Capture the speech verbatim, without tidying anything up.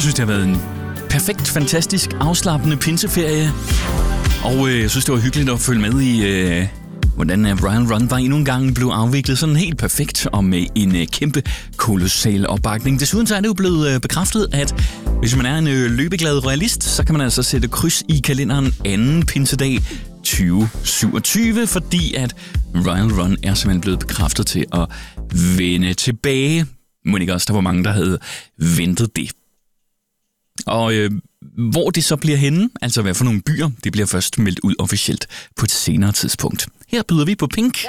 synes, det har været en perfekt, fantastisk, afslappende pinseferie. Og øh, jeg synes, det var hyggeligt at følge med i, øh, hvordan Royal Run var endnu en gang blev afviklet sådan helt perfekt og med en øh, kæmpe, kolossal opbakning. Desuden så er det jo blevet øh, bekræftet, at hvis man er en øh, løbeglad royalist, så kan man altså sætte kryds i kalenderen anden pinsedag tyve syvogtyve, fordi at Royal Run er simpelthen blevet bekræftet til at vende tilbage. Må ikke også, der var mange, der havde ventet det. Og øh, hvor det så bliver henne, altså hvad for nogle byer, det bliver først meldt ud officielt på et senere tidspunkt. Her byder vi på Pink.